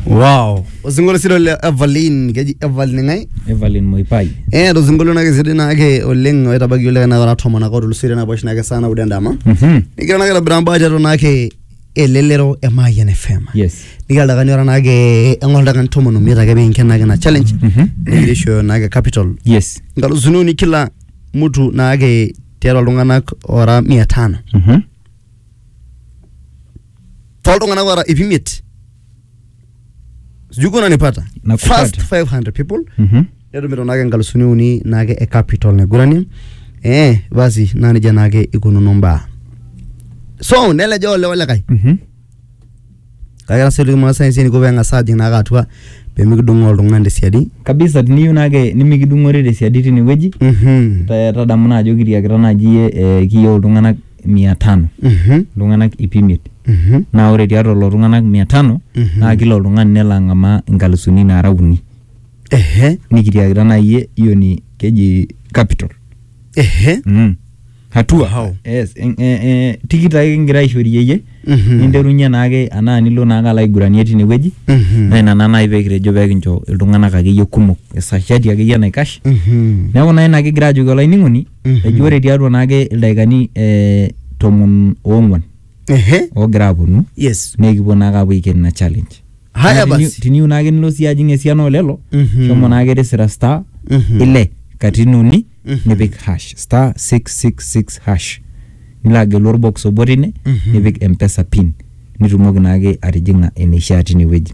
Wow. Osingolo silo le Evelyn, keji Evelyn ngai? Evelyn Moipai. Osingolo nake sidi nake oleng oitabaki oleng na ora tomona ko lusire na bosh nake sana udendama. Nikira nake bramba jaro nake elelero Emayian FM. Yes. Nikira dagani ora nake engolda kan tomono mira ke benke nake na challenge. Nisho nake capital. Yes. Ngalo sununi kila mtu nake tero lunganak ora 500. Tolto ngana ora ipimit. Juko nanipata. First 500 people. Lero miro nage ngalusuni uni nage e capital ne gurani. Basi nani janage ikunu nomba. So nele jole wala kai. Kaya selu ma science ni gobenga saji naga atwa be migidungol ngande siadi. Kabisa niyo nage nimigidungore de siadi tini weji. Tadamuna ajo kiriakira naji kiyo ltunganak 500. Ltunganak ipimit. Na ore tiatua lo tung'anak 500 na kila oltung'ani nelang'ama inkalusuni nara uni. Nikitiakita nayie hiyo ni keji capital. Hatua. Yes. Tikita kingira aishori yeye. Ninterunye naake ana nilo naake alaiguranie tine weji. Na ina nana ipekitejo pekincho iltung'anak akeyie kumok. Esashati akeyie naikash. Neeku naa ina kigira ajoki olainining'oni ejo ore tiatua naake ildaikani 14 ogira aponu. Yes. Nekipuo naake apuo aiken na challenge. Haya basi. Tiniu naake nilo sii ajing esiana olelo. Shomo naake tisira star ile katinuni nipik hash star 666 hash. Nilo agelu orbox obo tine nipik M-Pesa pin. Nitumoki naake atijing'a eneishaa tine weji.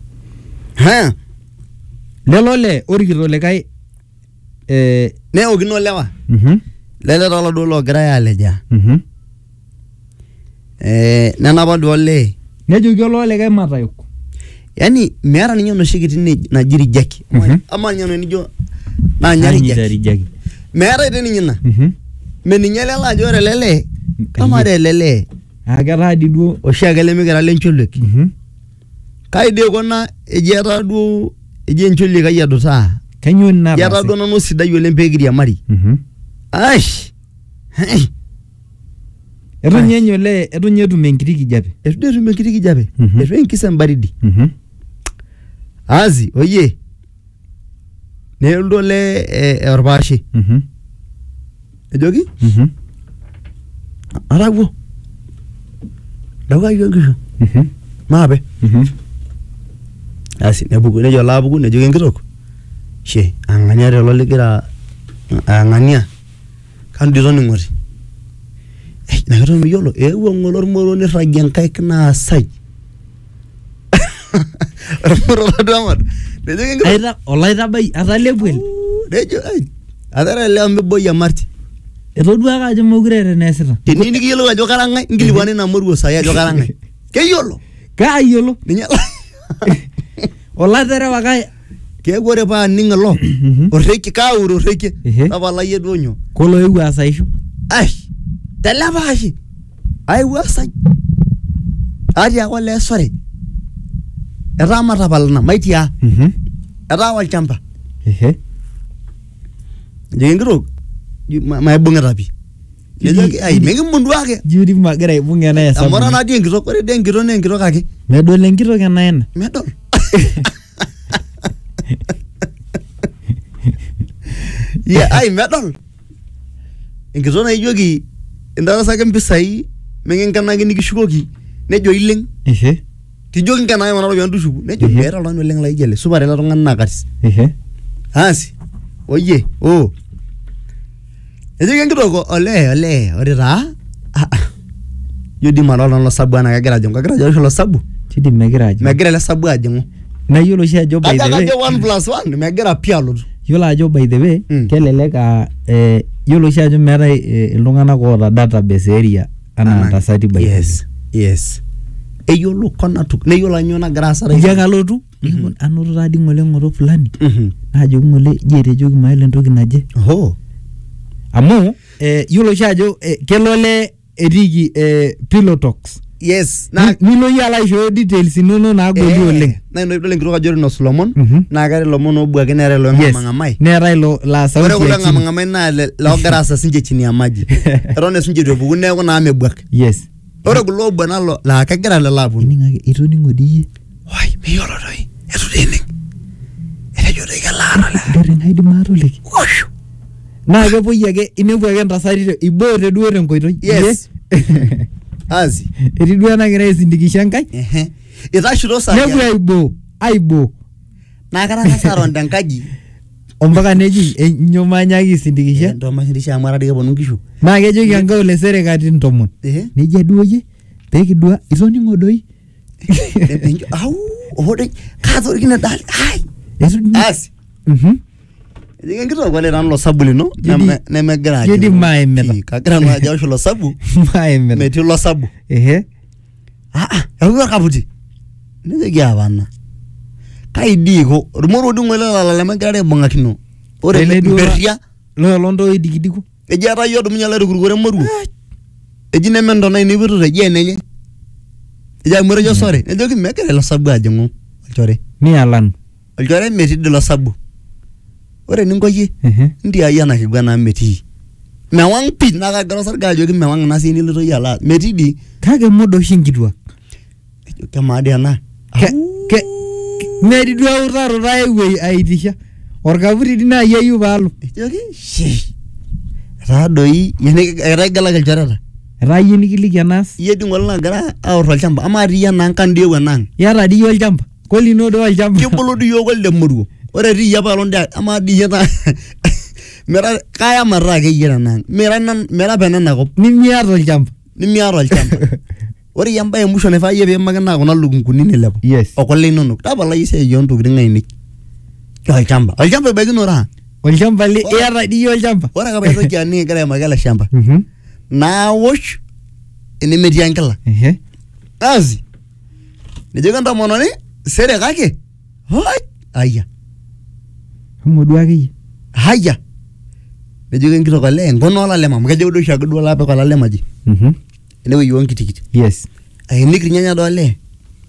Lelo le orikito likae neokino lewa. Lele tolo duo logira aleja. Nanapa duole nejoki olole kai matayok. Yani meera ninyo no shikiti najiri jaki. Ama ninyo nijo na nyari jaki. Meera ite ninyina. Meninyele la jore lele. Kama de lele. Agara di duo oshagale migara lencholek. Kai de kona ejera duo ejencholi kaya do sa. Kanyo na. Yara do no sidai ole mpegiri amari. Aish. Etunyenyo le etunyetu menkiriki jabe. Etunyetu menkiriki jabe. Etuenkisa mbaridi. Azi oye. Neldo le orbashi. Ejoki? Aragwo. Dawa yongisho. Mabe. Asi nebuku nejo labuku nejoki nkiroko. She anganyare lo ligira angania. Kan dizoni ngori. Na kero miyolo ewo ngolor moro ni ragen kaik na sai. Moro radamar. Aida olaida bai atalebuel. Dejo ai. Adara le ambe boya marti. Etodua ka ajo mogure nesita. Tinini kiyolo ajo karangai ngiliwane na moruo sai ajo karangai. Keyolo. Ka yolo. Ninya. Olaida rewa kai kegore pa ningalo. Oreki ka uro oreki. Tabala yedonyo. Kolo ewu asaisho. Ai. Telebashi. Ai wasai. Ari akole sore. Era matapalna maitia. Era walchamba. Jengro maibunga rapi. Yejoki ai mengi mundu wake. Juri magara ibunga na yasa. Amora na dingiro kore dengiro nengiro kake. Medol ngiro kenaena. Medol. Ya ai medol. Ngiro na ijoki indara sake mpisai mengenkana gini kishukoki nejo ileng. Tijoki nkana yana robian dushuku nejo bera lano ileng la ijele subare la tongan nakaris. Asi. Oye, Ejoki nkitoko ole orira. Yodi marolo lo sabu ana kagira ajo lo sabu. Chidi megira ajo. Megira le sabu ajo. Na yolo shi ajo by the way. Ajo 1+1 megira pia lo. Yolo ajo by the way keleleka yolo shi ajo meeta iltung'anak oota database area ana tasati by. Yes. Eyolo kona tu neyolo anyo nagira asara. Yagalotu anoto tadi ngole ngoro fulani. Ajo ngole jerejoki maile entoki naje. Amu yolo shi ajo kelole eriki pillow talks. Yes. Nilo yala isho details inono na agoli oleng. Na ino idole nkiroka jori no Solomon. Na kare lomon obuake nere lo ngamai. Nera ilo la sauti. Ore kula ngamai na lo garasa sinje chini ya maji. Erone sinje dobuku neeku na amebuak. Yes. Ore kulo bwana lo la kagira le labu. Iningake itoningo diye. Wai miyolo doi. etudene etejo dai kelala Gari naidim atoliki. washu Naa kepuoi ake inepu ake ntasati ibote duo tenkoitoi. yes azi Etii duo enagira aisindikisha enkai. itashuto saa Nepuo aiboo. naa karangasa aron tenkaji Ompaka neji nyomanyaki aisindikisha. ndo masindisha amara dige ponu nkishu Naa kejoki enkai ole serikati 10. Nejia duo yie peekidua itoningo doi. au odoi katorikine dal ai asi Ejinga enkito kwale nanu lo sabu lino nemegira ajo. Kedi maemeta. Kagira nanu ajo osho lo sabu. Maemeta. Metii lo sabu. Epuo kaputi. Nejoki apana. Kaidiko ormoro dungo lala lemegira aibung'akino. Ore berria londo idikidiko. Eji ata yio dumunya la rukurukore moruo. Eji nemendo na iniputu reji enenye. Eji amuro jo sore. Nejoki megira lo sabu ajingu. Olchore. Ni alan. Olchore metii lo sabu. Ore ninko yie ndia yana kigwana metii mewang pi na kagira sarga ajoki mewang na sini lito yala metii di kake modo shingitwa kama ade ana meri duo utaro raiwe aitisha orkaputi dina yeyu balo ejoki shi radoi yene egala keljarata rayi nikiliki anas iye dingol na gara aor olchamba ama riya nan kan dewe nan yara di olchamba koli no do olchamba kibolo di yogol de muruo ore riya balonda ama di yata mera kaya marra ke yera nan mera benana ko nimiaro olchamba ore yamba ya musho ne fa yebe magana kuna lugunguni ne lepo yes okole inono tabala yise yon to gringa ini olchamba begino ra olchamba le yara di olchamba ora ka beto jani gara magala shamba na wosh ini media ankala azi ne jeganda monone sere kake hoy aya Muduagi. Haya. Nejoki enkito kole ngono la lema mkejo do shagu do la pe kala lema ji. Ene weyi won kitikiti. Yes. Ai nikrinyanya do le.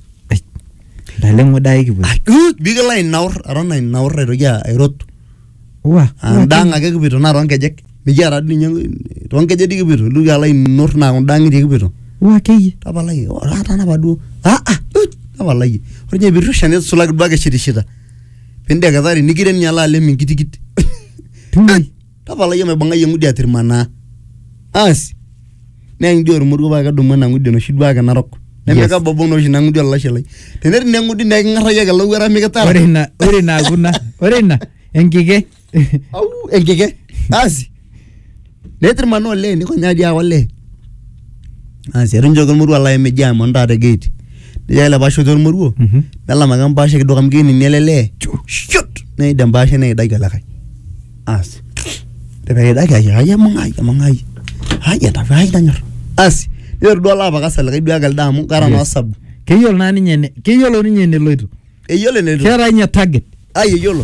Dale ngodai kibu. Bigala inaur arona inaur roja erot. Wa. Andanga ke kibito na ron kejek. Mijara dinyo ron keje dikibito lu gala inur na ndangi dikibito. Wa kei. Tabalai ora tana badu. Tabalai. Orje biru shane sulak bage shirishita. Pende kadari nikiren nyala le mingitikit. Tapala yeme banga yengudi atirmana. Asi. Ne ngi or murgo ba ga do mana ngudi no shidwa ga narok. Ne me ka bobo no shina ngudi Allah shelai. Tener ne ngudi ne ngara ya ga lo wera mi ga tara. Ore na guna. Ore na engige. Au engige. Asi. Ne tirmano le ni ko nyaadi awale. Asi ren jogal murgo Allah yeme jam onda de gate. Ya la basho dor murgo. Dalla magam bashe do kam gini nelele. Shut. Ne dem bashe ne dai gala kai. As. De be dai ga ya mangai. Haya ta vai danyor. As. Yor do la baga sala kai biagal da mu karano sab. Keyol na ni nyene. Keyolo ni nyene loito. Eyole ne do. Kera nya target. Ay yolo.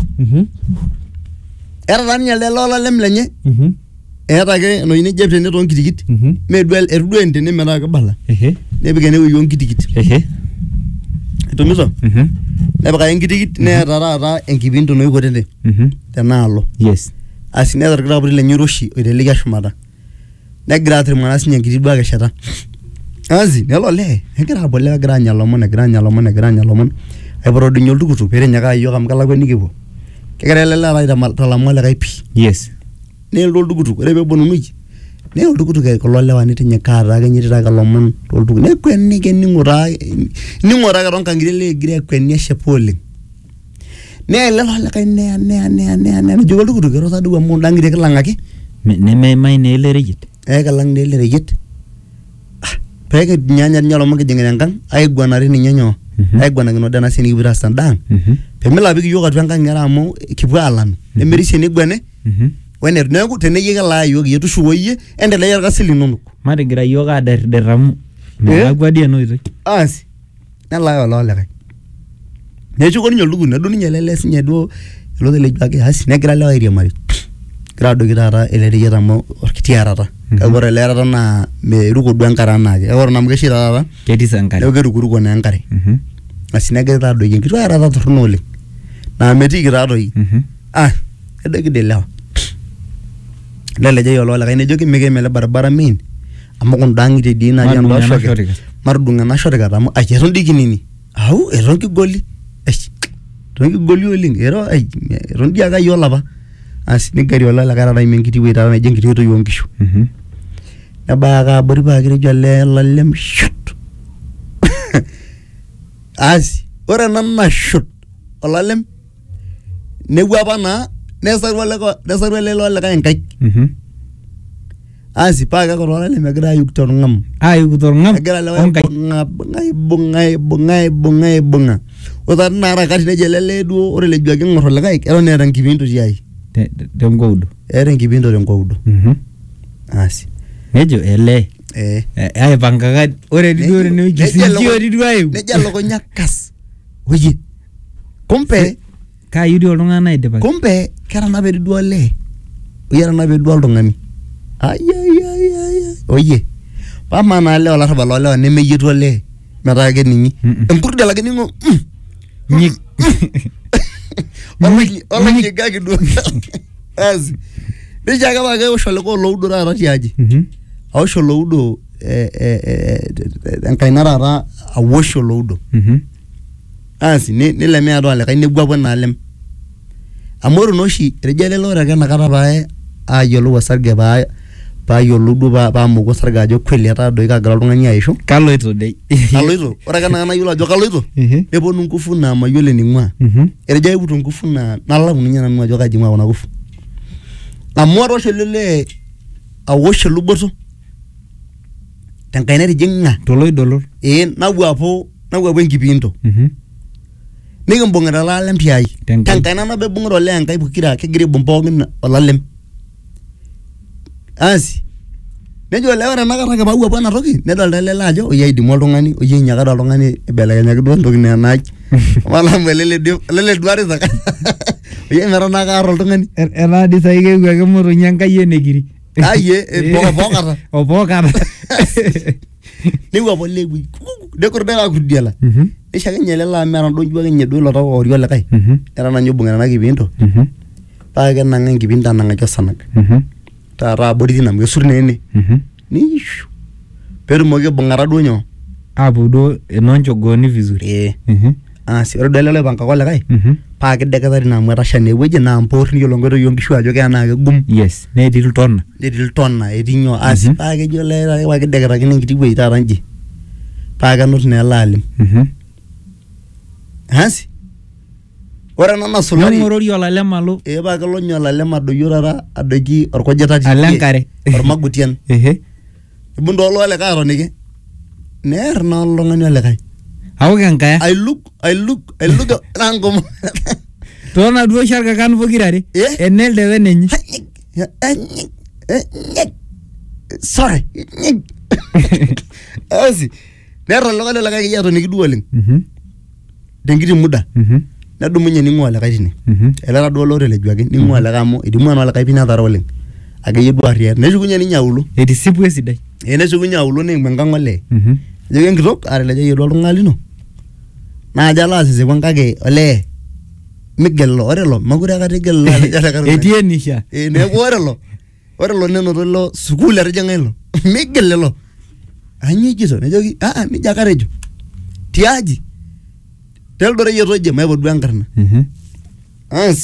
Era dan nyale lola lemlenye. Era ke no yini jebte ne don kitikit. Me duel erdu ente ne mera ga bala. Ne be gene yon kitikit. Itomiso? Ne baka enkitikit ne rara enkipinto no ikotende. Tenalo. Yes. Asine dar gra brile nyuroshi oideliga shumata. Ne gra trimana sinya kitibwa ga shata. Azi nelo le. Egira bolle gra nyalomon. Ai boro dunyol tukutu pere nyaga yo kam kala kweni kipo. Kegere lele ra talamole kai pi. Yes. Ne lol tukutu rebe bonu nuji. Ne lol tukutu ke kololle wani tinye kara ga nyita ga lomon lol tukutu. Ne kweni ke ningura ga ronka ngirele gire kweni shepole. Ne lele kai ne jogol tukutu ke rosa duwa mo dangire ke langaki. Ne mai ne le rejit. Kalang ne le rejit. Peke nyanya nyalo ke jengene kan ay gwanari ni nyanyo. Ay gwana ngino dana sini bira standang. Pemela bigi yoga twanka ngara mo kibwalan. Ne merisi ni gwane. Wene nengu tene yega la yogi yetu shuwoye ende la yarga sili nunu. Mari gira yoga derramu. Me gwadi no ito. Asi. Na la yo lo le kai. Ne chuko ni nyolugu na duni nyelele sinye do lo de le jage asi ne gira la iri mari. Gra do gira ele de yera mo orkitiara ta. Ka gore le ra na me rugo do ankara na ke. Gore nam geshi ra. Keti sankare. Le geru rugo na ankare. Asi ne gira do yengi ra ra tornole. Na meti gira do yi. Edo gide lawa. Lele je yolo la kayne jogi mege mele barabara min amon dangi de dina jan do shoge mar dunga na shoge gata mo ajeron digi nini au eron ki golli Tokigoli oleng ero ai eton dia aka yiolo apa asi nigari olale karara enkiti wei tara najo enkiti oitoi oonkishu nebaya abori paa kitejo ele lalem shut asi ore ena nashut olalem nepuo apa naa nesaru ele lolikae enkaik asi paa keeku olalem egira ayuk torng'am egira aibung'a ota nara kati nejo ele duo ore lejuaki ng'or olikae eton eeta enkipindo tiai tenkoudo eeta enkipindo tenkoudo asi nejo ele aipangaka ore duo ayu nejo elukunya kas oye kumbe kayu duo oltung'ani naidipaki kumbe keranape duo olee oye eranape duo oltung'ani oye pama naa lewa olarrabal olewa nemeyietu olee metaa kening'i enkurdi ake ning'o nyik olanyigaki duo asi nejo ake paa kewosh olikae oloudo taata tiaji awosh oloudo enkaina taata awosh oloudo asi nilemea duo olikae nebuapu enaalem amu ore nooshi etejo ele ore ake enakata paa ayiolou osarge paayiolou duo paamoku osarge ajo kweli etaa doi kagira oltung'ani aisho kaloito dei kaloito ore ake enakata nayiolo ajo kaloito neponu ngufu naa mayiolo ening'ua etejo aiputu ngufu naa nalau ninye nanu ajo kaji ing'ua kuna ngufu amu atoosho lele awosh eluboto tenkaina etijing'a toloidolo napuo enkipindo nikimbung'ita olalem tiai tenkaina nabo ibung'ita olee enkae pokira kegira aibung pookin olalem asi nejo olee ore enakata ake paauo apa ena toki nedolta lele ajo oye aidimu oltung'ani oye inyakata oltung'ani ibelekenyaki duo entoki neenaaji malamu elele duare saka oye metana kaarr oltung'ani etaa di sai keeku ake motonyi enkai enekiri opookata nepuo apa olee ewuei nekordera akudiala nisho ake nye lele amu eton duo ake nye duo ilo tau oori olikae eton ninye ibung'ita ena kipindo paa kenang'a enkipindo anang'aki osanag taata abori tine amu kesur naa ene niishu peetumoki aibung'ata duo nyoo apuo duo enonchogoni vizuri asi ore duo ele loipangaka olikae paa kideketa tine amu etasha naa ewueji naa mporr niyiolo nkoitoi oonkishu ajo keya naa kegum yes netii iltona etii nyoo asi paa kejo ele paa kideketakini enkiti wueji taata nji paa kenut naa ele alem asi ore ena nasulari neng'orori olalem alo paa kelo nye olalem adoyio taata adoiki orkujita alo enkare ormagutian ibung duo olikae atoniki neer naa oltung'ani olikae awok enkaya ailuk nangom toonaduo sharkakan pokirare enelde wenenye sorry asi neer oltung'ani olikae keyie atoniki duo oleng tenkiti muda nedumunye ning'ua olikae tine eleta duo lore lejuaki ning'ua olikae amu idimu naa olikae pii netara oleng akeyie duo arriyia neshukunye ninye auluo etisipu esidai neshukunye auluo neimu enkang' olee ajoki enkitok atalejayie duo oltung'ani lino naajo alo asisipu kake olee migel ilo ore ilo mekure akata igel ilo etii enisha neeku ore ilo nenoto ilo sukuul etijing'a ilo migel ilo anyoo ijito nejoki nijia ake atejo tiaji telde oreyiet oje maipotu enkarna